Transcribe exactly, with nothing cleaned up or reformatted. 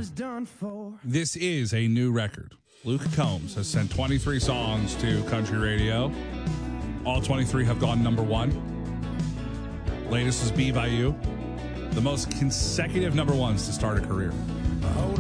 was done for. This is a new record. Luke Combs has sent twenty-three songs to country radio. All twenty-three have gone number one. Latest is Be By You. The most consecutive number ones to start a career.